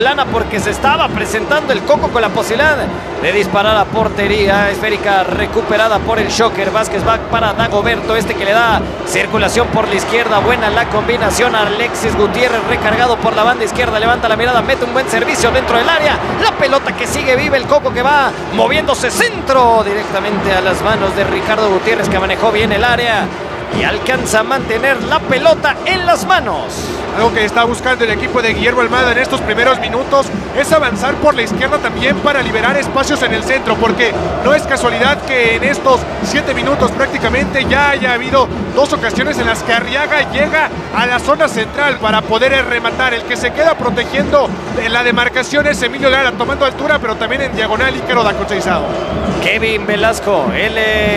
Lana porque se estaba presentando el Coco con la posibilidad de disparar a portería. Esférica recuperada por el Shocker. Vázquez va para Dagoberto, que le da circulación por la izquierda. Buena la combinación. Alexis Gutiérrez recargado por la banda izquierda. Levanta la mirada, mete un buen servicio dentro del área. La pelota que sigue viva, el Coco que va moviéndose centro directamente a las manos de Ricardo Gutiérrez, que manejó bien el área y alcanza a mantener la pelota en las manos. Algo que está buscando el equipo de Guillermo Almada en estos primeros minutos es avanzar por la izquierda también para liberar espacios en el centro, porque no es casualidad que en estos 7 minutos prácticamente ya haya habido 2 ocasiones en las que Arriaga llega a la zona central para poder rematar. El que se queda protegiendo la demarcación es Emilio Lara, tomando altura, pero también en diagonal Ícaro da Conceizao. Kevin Velasco, el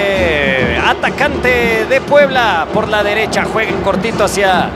atacante de Puebla, por la derecha, juega en cortito hacia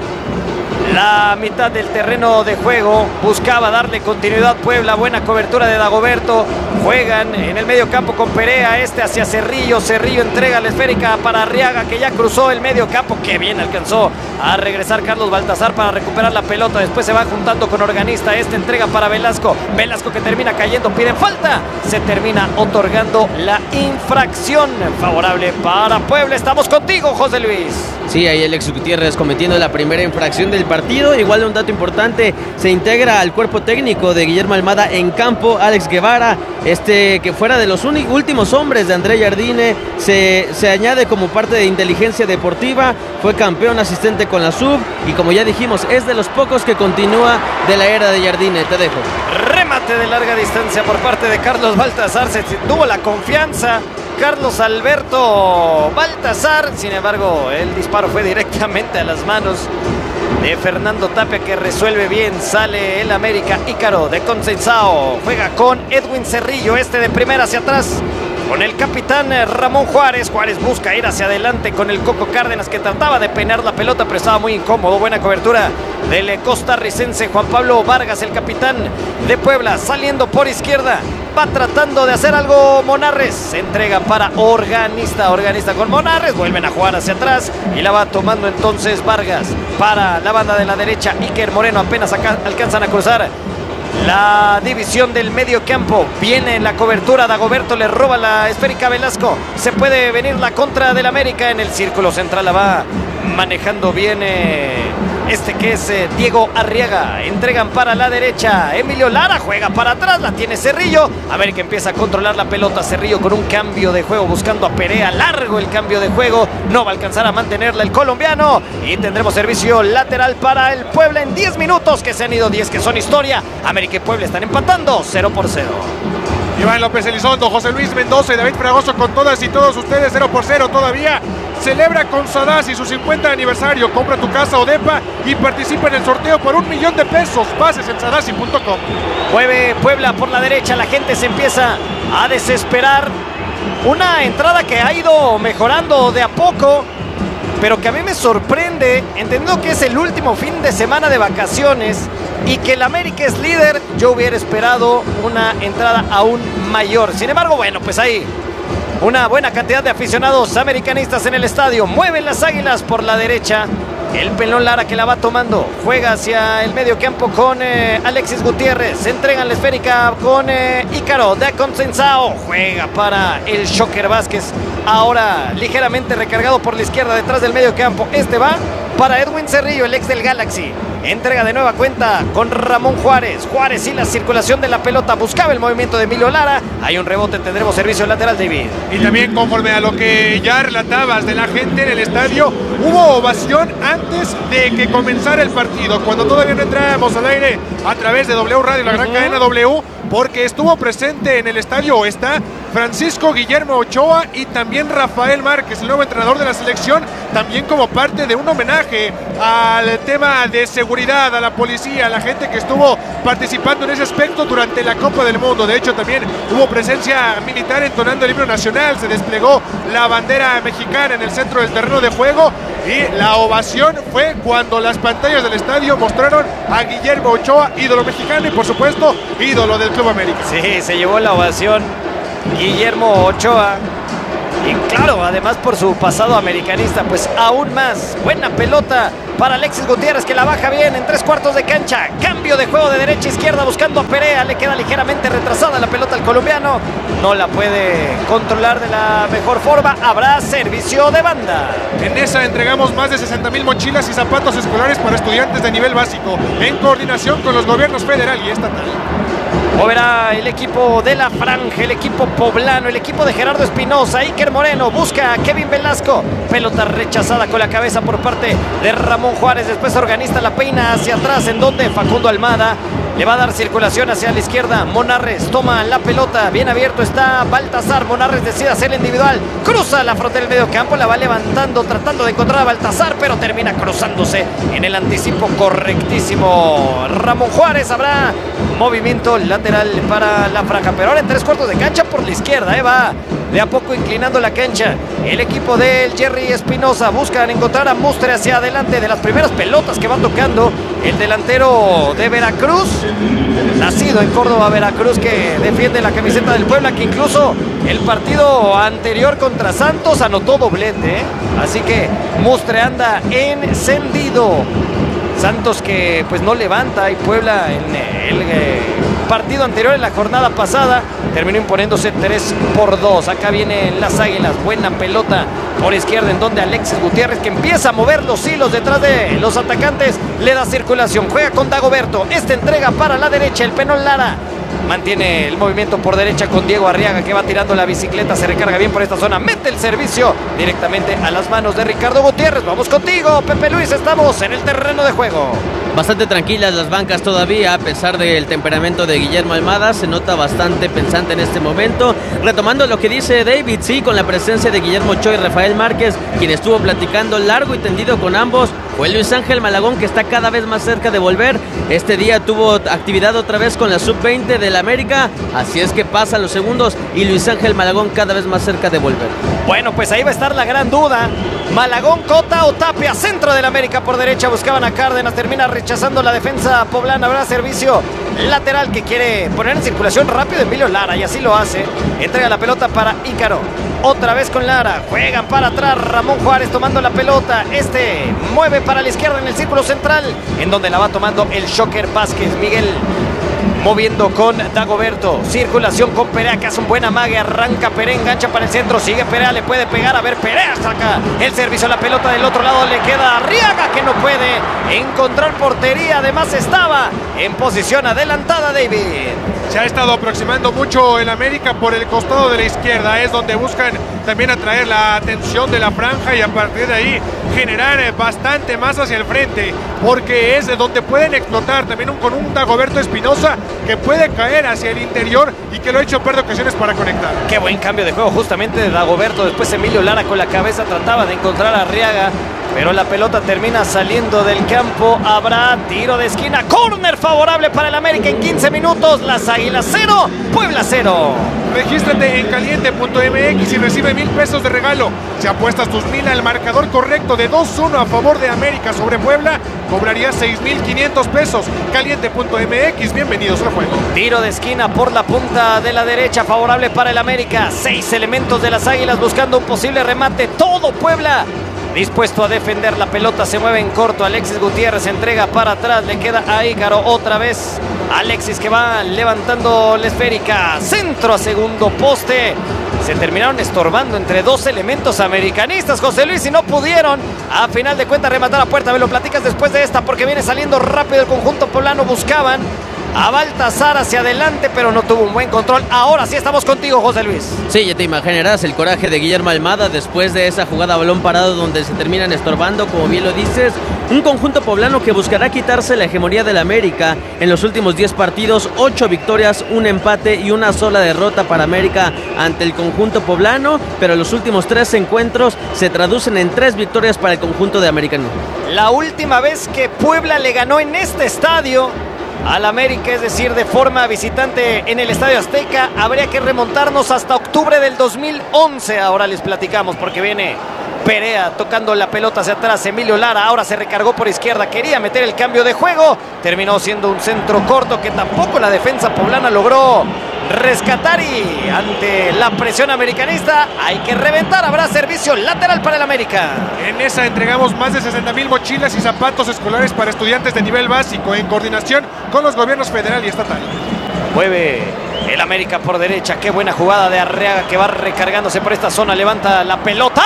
la mitad del terreno de juego. Buscaba darle continuidad Puebla. Buena cobertura de Dagoberto. Juegan en el medio campo con Perea. Hacia Cerrillo. Cerrillo entrega la esférica para Arriaga, que ya cruzó el medio campo. Que bien alcanzó a regresar Carlos Baltazar para recuperar la pelota. Después se va juntando con Organista. Entrega para Velasco. Velasco que termina cayendo. Piden falta. Se termina otorgando la infracción favorable para Puebla. Estamos contigo, José Luis. Sí, ahí Alex Gutiérrez cometiendo la primera infracción del partido. Igual un dato importante, se integra al cuerpo técnico de Guillermo Almada en campo Alex Guevara, que fuera de los últimos hombres de André Jardine, se añade como parte de inteligencia deportiva. Fue campeón asistente con la sub y, como ya dijimos, es de los pocos que continúa de la era de Jardine. Te dejo. Remate de larga distancia por parte de Carlos Baltazar. Se tuvo la confianza Carlos Alberto Baltazar, sin embargo el disparo fue directamente a las manos de Fernando Tapia, que resuelve bien. Sale el América. Ícaro de Conceizao juega con Edwin Cerrillo, de primera hacia atrás con el capitán Ramón Juárez. Juárez busca ir hacia adelante con el Coco Cárdenas, que trataba de peinar la pelota pero estaba muy incómodo. Buena cobertura del costarricense Juan Pablo Vargas, el capitán de Puebla, saliendo por izquierda. Va tratando de hacer algo Monarres. Se entrega para Organista. Organista con Monarres. Vuelven a jugar hacia atrás y la va tomando entonces Vargas para la banda de la derecha. Iker Moreno apenas alcanzan a cruzar la división del medio campo. Viene en la cobertura. Dagoberto le roba la esférica a Velasco. Se puede venir la contra del América. En el círculo central la va manejando bien que es Diego Arriaga. Entregan para la derecha. Emilio Lara juega para atrás. La tiene Cerrillo. América empieza a controlar la pelota. Cerrillo con un cambio de juego, buscando a Perea. Largo el cambio de juego. No va a alcanzar a mantenerla el colombiano. Y tendremos servicio lateral para el Puebla en 10 minutos, que se han ido 10, que son historia. América y Puebla están empatando 0-0. Iván López Elizondo, José Luis Mendoza y David Fragoso con todas y todos ustedes. 0-0 todavía. Celebra con Sadasi su 50 aniversario. Compra tu casa o depa y participa en el sorteo por $1,000,000. Bases en sadasi.com. Mueve Puebla por la derecha. La gente se empieza a desesperar. Una entrada que ha ido mejorando de a poco, pero que a mí me sorprende, entendiendo que es el último fin de semana de vacaciones y que el América es líder. Yo hubiera esperado una entrada aún mayor. Sin embargo, bueno, pues ahí una buena cantidad de aficionados americanistas en el estadio. Mueven las Águilas por la derecha. El Pelón Lara, que la va tomando, juega hacia el medio campo con Alexis Gutiérrez. Se entregan la esférica con Ícaro de Conceizao. Juega para el Shocker Vázquez, ahora ligeramente recargado por la izquierda detrás del medio campo. Va para Edwin Cerrillo, el ex del Galaxy. Entrega de nueva cuenta con Ramón Juárez. Juárez y la circulación de la pelota. Buscaba el movimiento de Emilio Lara. Hay un rebote, tendremos servicio lateral, David. Y también, conforme a lo que ya relatabas de la gente en el estadio, hubo ovación antes de que comenzara el partido, cuando todavía no entrábamos al aire a través de W Radio, la gran cadena W, porque estuvo presente en el estadio. Está Francisco Guillermo Ochoa y también Rafael Márquez, el nuevo entrenador de la selección, también como parte de un homenaje al tema de seguridad, a la policía, a la gente que estuvo participando en ese aspecto durante la Copa del Mundo. De hecho, también hubo presencia militar entonando el himno nacional. Se desplegó la bandera mexicana en el centro del terreno de juego y la ovación fue cuando las pantallas del estadio mostraron a Guillermo Ochoa, ídolo mexicano y, por supuesto, ídolo del Club América. Sí, se llevó la ovación Guillermo Ochoa, Y claro, además por su pasado americanista, pues aún más. Buena pelota para Alexis Gutiérrez, que la baja bien en 3/4 de cancha. Cambio de juego de derecha a izquierda buscando a Perea. Le queda ligeramente retrasada la pelota al colombiano. No la puede controlar de la mejor forma. Habrá servicio de banda. En esa entregamos más de 60,000 mochilas y zapatos escolares para estudiantes de nivel básico, en coordinación con los gobiernos federal y estatal. Moverá el equipo de la Franja, el equipo poblano, el equipo de Gerardo Espinosa. Iker Moreno busca a Kevin Velasco. Pelota rechazada con la cabeza por parte de Ramón Juárez. Después organista la peina hacia atrás, en donde Facundo Almada le va a dar circulación hacia la izquierda. Monarres toma la pelota. Bien abierto está Baltasar. Monarres decide hacer el individual. Cruza la frontera del medio campo. La va levantando, tratando de encontrar a Baltasar, pero termina cruzándose en el anticipo correctísimo. Ramón Juárez. Habrá movimiento lateral para la Franja, pero ahora en 3/4 de cancha por la izquierda. Va de a poco inclinando la cancha. El equipo del Jerry Espinosa buscan encontrar a Mustre hacia adelante. De las primeras pelotas que va tocando el delantero de Veracruz, nacido en Córdoba, Veracruz, que defiende la camiseta del Puebla, que incluso el partido anterior contra Santos anotó doblete, ¿eh? Así que Mustre anda encendido. Santos que pues no levanta, y Puebla en el partido anterior, en la jornada pasada, terminó imponiéndose 3-2. Acá vienen las Águilas. Buena pelota por izquierda, en donde Alexis Gutiérrez, que empieza a mover los hilos detrás de los atacantes, le da circulación. Juega con Dagoberto. Entrega para la derecha. El Penón Lara mantiene el movimiento por derecha con Diego Arriaga, que va tirando la bicicleta. Se recarga bien por esta zona. Mete el servicio directamente a las manos de Ricardo Gutiérrez. Vamos contigo, Pepe Luis. Estamos en el terreno de juego. Bastante tranquilas las bancas todavía, a pesar del temperamento de Guillermo Almada. Se nota bastante pensante en este momento. Retomando lo que dice David, sí, con la presencia de Guillermo Ochoa y Rafael Márquez, quien estuvo platicando largo y tendido con ambos, fue Luis Ángel Malagón, que está cada vez más cerca de volver. Este día tuvo actividad otra vez con la sub-20 del América, así es que pasan los segundos y Luis Ángel Malagón cada vez más cerca de volver. Bueno, pues ahí va a estar la gran duda. Malagón, Cota o Tapia. Centro del América por derecha, buscaban a Cárdenas, termina rechazando la defensa poblana. Habrá servicio lateral que quiere poner en circulación rápido Emilio Lara, y así lo hace. Entrega la pelota para Ícaro. Otra vez con Lara, juegan para atrás. Ramón Juárez tomando la pelota. Mueve para la izquierda en el círculo central, en donde la va tomando el Shocker Vázquez. Miguel moviendo con Dagoberto. Circulación con Perea, que hace un buen amague. Arranca Perea, engancha para el centro. Sigue Perea, le puede pegar. A ver, Perea saca el servicio a la pelota del otro lado. Le queda Arriaga, que no puede encontrar portería. Además estaba en posición adelantada David. Se ha estado aproximando mucho el América por el costado de la izquierda. Es donde buscan también atraer la atención de la Franja, y a partir de ahí generar bastante más hacia el frente, porque es de donde pueden explotar también con un Dagoberto Espinosa, que puede caer hacia el interior y que lo ha hecho perder ocasiones para conectar. Qué buen cambio de juego justamente de Dagoberto. Después Emilio Lara con la cabeza trataba de encontrar a Arriaga, pero la pelota termina saliendo del campo. Habrá tiro de esquina, córner favorable para el América en 15 minutos. Las Águilas 0, Puebla 0. Regístrate en caliente.mx y recibe 1,000 pesos de regalo. Si apuestas tus 1,000 al marcador correcto de 2-1 a favor de América sobre Puebla, cobrarías 6,500 pesos. Caliente.mx, bienvenidos al juego. Tiro de esquina por la punta de la derecha, favorable para el América. 6 elementos de las Águilas buscando un posible remate. Todo Puebla dispuesto a defender. La pelota se mueve en corto. Alexis Gutiérrez entrega para atrás. Le queda a Ícaro otra vez. Alexis, que va levantando la esférica. Centro a segundo poste. Se terminaron estorbando entre dos elementos americanistas, José Luis, y no pudieron a final de cuentas rematar a puerta. Me lo platicas después de esta, porque viene saliendo rápido el conjunto poblano. Buscaban a Baltasar hacia adelante, pero no tuvo un buen control. Ahora sí estamos contigo, José Luis. Sí, ya te imaginarás el coraje de Guillermo Almada después de esa jugada a balón parado donde se terminan estorbando, como bien lo dices. Un conjunto poblano que buscará quitarse la hegemonía del América. En los últimos 10 partidos, 8 victorias, un empate y una sola derrota para América ante el conjunto poblano, pero los últimos 3 encuentros se traducen en 3 victorias para el conjunto de americano. La última vez que Puebla le ganó en este estadio al América, es decir, de forma visitante en el Estadio Azteca, habría que remontarnos hasta octubre del 2011. Ahora les platicamos, porque viene Perea tocando la pelota hacia atrás. Emilio Lara ahora se recargó por izquierda, quería meter el cambio de juego, terminó siendo un centro corto que tampoco la defensa poblana logró rescatar y ante la presión americanista hay que reventar. Habrá servicio lateral para el América. En esa entregamos más de 60,000 mochilas y zapatos escolares para estudiantes de nivel básico en coordinación con los gobiernos federal y estatal. Mueve el América por derecha. Qué buena jugada de Arriaga que va recargándose por esta zona. Levanta la pelota.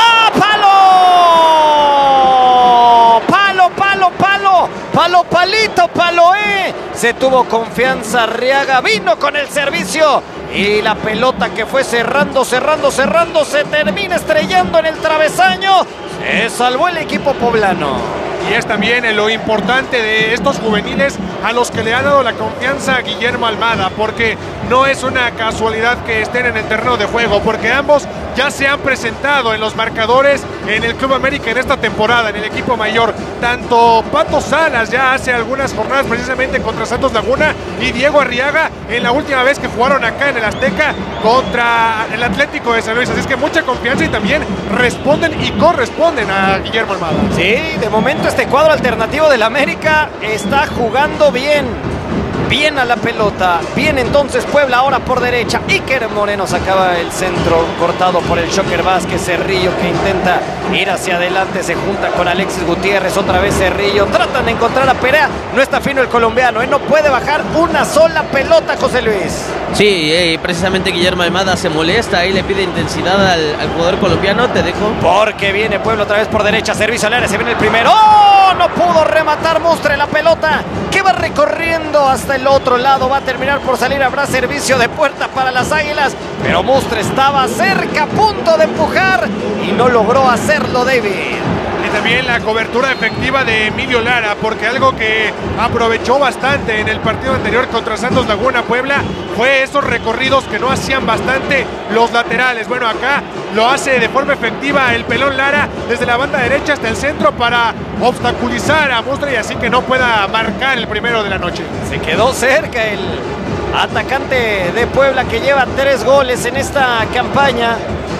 ¡Palo! ¡Palo, palo, palo! ¡Palo, palito, palo! Se tuvo confianza Arriaga. Vino con el servicio. Y la pelota que fue cerrando, se termina estrellando en el travesaño. Se salvó el equipo poblano. Y es también lo importante de estos juveniles a los que le ha dado la confianza a Guillermo Almada, porque no es una casualidad que estén en el terreno de juego, porque ambos ya se han presentado en los marcadores en el Club América en esta temporada, en el equipo mayor. Tanto Pato Salas ya hace algunas jornadas precisamente contra Santos Laguna y Diego Arriaga en la última vez que jugaron acá en el Azteca contra el Atlético de San Luis. Así es que mucha confianza y también responden y corresponden a Guillermo Almada. Sí, de momento este cuadro alternativo del América está jugando bien a la pelota. Bien entonces Puebla ahora por derecha. Iker Moreno sacaba el centro cortado por el Shocker Vázquez. Cerrillo que intenta ir hacia adelante, se junta con Alexis Gutiérrez. Otra vez Cerrillo, tratan de encontrar a Perea. No está fino el colombiano, no puede bajar una sola pelota, José Luis. Sí, precisamente Guillermo Almada se molesta, ahí le pide intensidad al jugador colombiano. Te dejo. Porque viene Puebla otra vez por derecha, servicio al área, se viene el primero. ¡Oh! No pudo rematar Mustre la pelota que va recorriendo hasta el otro lado, va a terminar por salir. Habrá servicio de puerta para las Águilas, pero Mustre estaba cerca, a punto de empujar y no logró hacerlo, David. Y también la cobertura efectiva de Emilio Lara, porque algo que aprovechó bastante en el partido anterior contra Santos Laguna Puebla fue esos recorridos que no hacían bastante los laterales. Bueno, acá lo hace de forma efectiva el pelón Lara desde la banda derecha hasta el centro para obstaculizar a Mustre y así que no pueda marcar el primero de la noche. Se quedó cerca el atacante de Puebla que lleva 3 goles en esta campaña.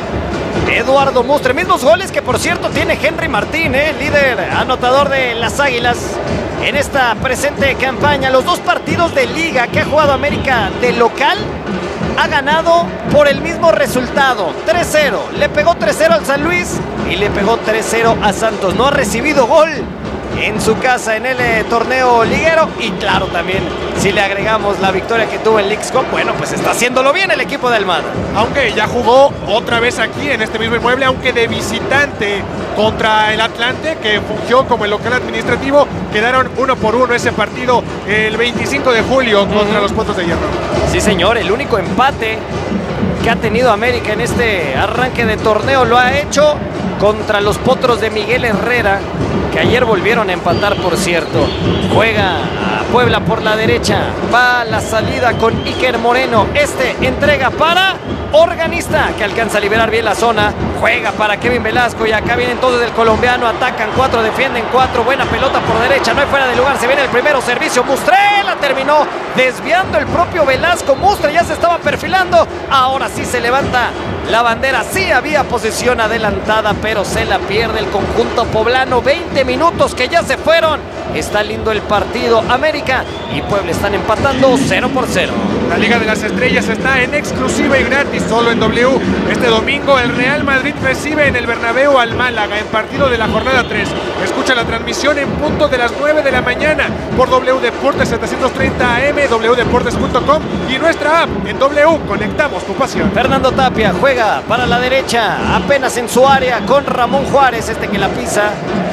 Eduardo Mustre, mismos goles que por cierto tiene Henry Martín, líder anotador de las Águilas en esta presente campaña. Los 2 partidos de liga que ha jugado América de local ha ganado por el mismo resultado, 3-0. Le pegó 3-0 al San Luis y le pegó 3-0 a Santos. No ha recibido gol en su casa en el torneo liguero. Y claro, también si le agregamos la victoria que tuvo en Leagues Cup, bueno, pues está haciéndolo bien el equipo de Almada. Aunque ya jugó otra vez aquí en este mismo inmueble, aunque de visitante contra el Atlante, que fungió como el local administrativo. Quedaron 1-1 ese partido el 25 de julio contra los Potros de Hierro. Sí, señor, el único empate que ha tenido América en este arranque de torneo lo ha hecho contra los Potros de Miguel Herrera, que ayer volvieron a empatar, por cierto. Juega a Puebla por la derecha, va a la salida con Iker Moreno. Entrega para Organista, que alcanza a liberar bien la zona. Juega para Kevin Velasco y acá viene entonces el colombiano. Atacan 4, defienden 4. Buena pelota por derecha, no hay fuera de lugar. Se viene el primero, servicio. Mustre la terminó desviando el propio Velasco. Mustre ya se estaba perfilando. Ahora sí se levanta la bandera. Sí había posesión adelantada, pero se la pierde el conjunto poblano. 20 minutos que ya se fueron. Está lindo el partido. América y Puebla están empatando 0-0. La Liga de las Estrellas está en exclusiva y gratis solo en W. Este domingo el Real Madrid recibe en el Bernabéu al Málaga en partido de la jornada 3. Escucha la transmisión en punto de las 9 de la mañana por W Deportes 730 AM, wdeportes.com y nuestra app en W. Conectamos tu pasión. Fernando Tapia juega para la derecha, apenas en su área con Ramón Juárez, que la pisa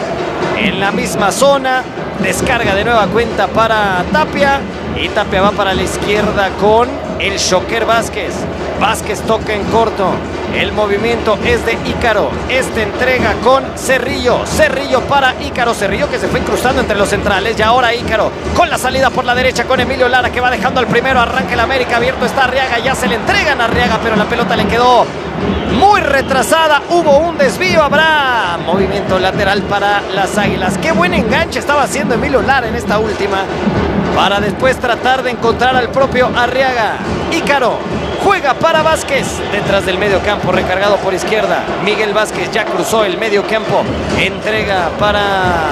en la misma zona. Descarga de nueva cuenta para Tapia y Tapia va para la izquierda con el Shocker Vázquez. Vázquez toca en corto. El movimiento es de Ícaro. Entrega con Cerrillo. Cerrillo para Ícaro. Cerrillo que se fue incrustando entre los centrales. Y ahora Ícaro con la salida por la derecha con Emilio Lara, que va dejando al primero. Arranca el América. Abierto está Arriaga. Ya se le entregan a Arriaga, pero la pelota le quedó muy retrasada. Hubo un desvío. Habrá movimiento lateral para las Águilas. Qué buen enganche estaba haciendo Emilio Lara en esta última, para después tratar de encontrar al propio Arriaga. Ícaro juega para Vázquez detrás del medio campo, recargado por izquierda. Miguel Vázquez ya cruzó el medio campo. Entrega para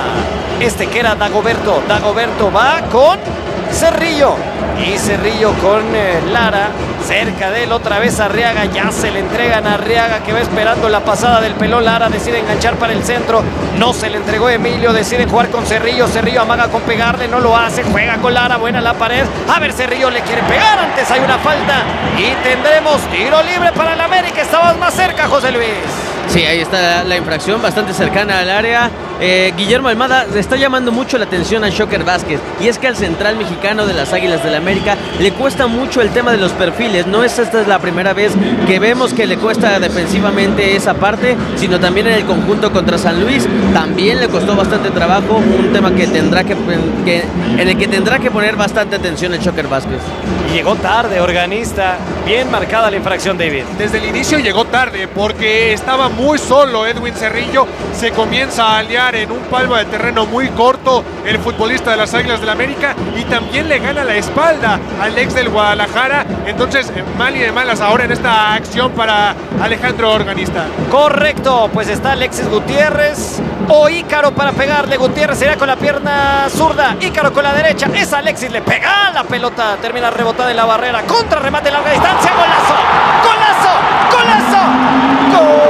que era Dagoberto. Dagoberto va con Cerrillo y Cerrillo con Lara. Cerca de él otra vez Arriaga, ya se le entregan a Arriaga que va esperando la pasada del pelón. Lara decide enganchar para el centro, no se le entregó Emilio, deciden jugar con Cerrillo. Cerrillo amaga con pegarle, no lo hace, juega con Lara, buena la pared. A ver, Cerrillo le quiere pegar, antes hay una falta y tendremos tiro libre para el América. Estabas más cerca, José Luis. Sí, ahí está la infracción, bastante cercana al área. Guillermo Almada está llamando mucho la atención a Shocker Vázquez, y es que al central mexicano de las Águilas del América le cuesta mucho el tema de los perfiles. No es esta es la primera vez que vemos que le cuesta defensivamente esa parte, sino también en el conjunto contra San Luis también le costó bastante trabajo, un tema que en el que tendrá que poner bastante atención el Shocker Vázquez. Llegó tarde, organista, bien marcada la infracción, David. Desde el inicio llegó tarde porque estaba muy solo Edwin Cerrillo, se comienza a aliar en un palmo de terreno muy corto el futbolista de las Águilas del América y también le gana la espalda al ex del Guadalajara. Entonces mal y de malas ahora en esta acción para Alejandro Organista. Correcto, pues está Alexis Gutiérrez o Ícaro para pegarle. Gutiérrez sería con la pierna zurda, Ícaro con la derecha, es Alexis, le pega la pelota, termina rebotada en la barrera, contra remate de larga distancia, golazo.